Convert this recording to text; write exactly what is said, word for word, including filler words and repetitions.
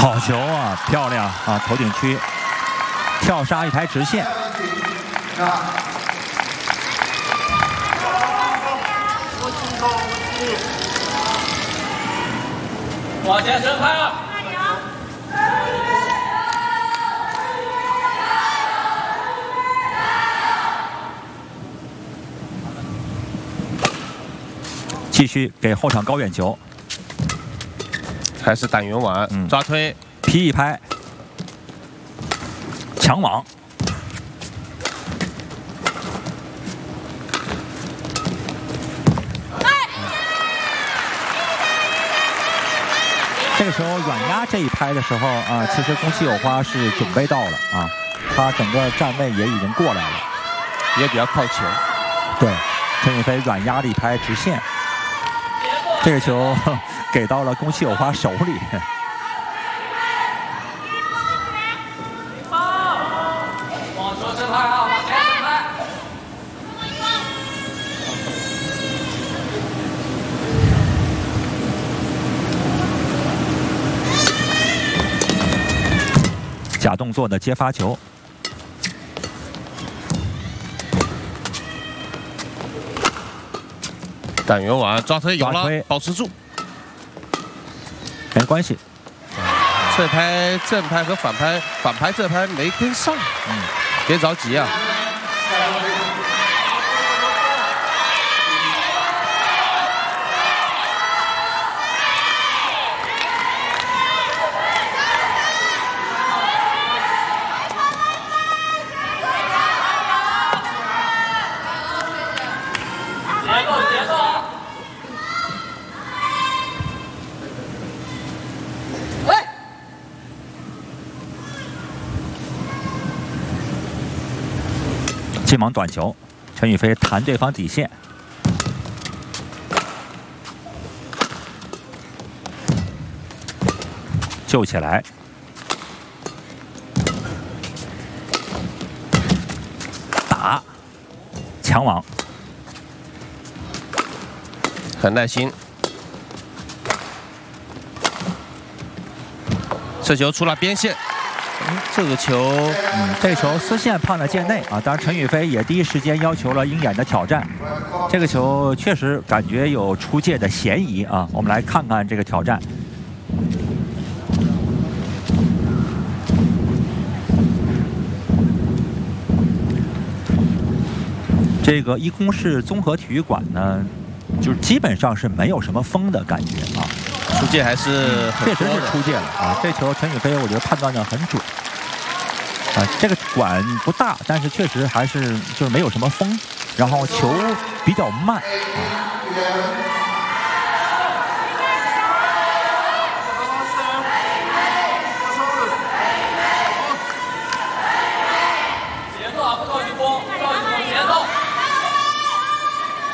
好球啊，漂亮啊！头顶区跳杀一台直线。 往前伸开啊！ 继续给后场高远球， 还是单元网， 嗯， 抓推， 劈一拍，抢网，这个时候软压这一拍的时候啊，其实宫崎有花是准备到了啊，他整个站位也已经过来了， 也比较靠前。 对，陈雨菲软压了一拍直线。这个球给到了宫崎有花手里。 往左伸开啊，往前伸开。 假动作的接发球。 单元网抓推有了， 抓推保持住， 没关系。 这拍正拍和反拍，反拍这拍没跟上，嗯，别着急啊。 进网短球，陈雨菲弹对方底线，救起来，打，抢网， 很耐心。这球出了边线。嗯，这个球， 嗯，这个球丝线判了界内啊！当然，陈雨菲也第一时间要求了鹰眼的挑战。这个球确实感觉有出界的嫌疑啊！我们来看看这个挑战。这个一宫市综合体育馆呢，就是基本上是没有什么风的感觉啊。 出界还是确实是出界了啊！这球陈雨菲我觉得判断的很准啊。这个馆不大，但是确实还是就是没有什么风，然后球比较慢啊。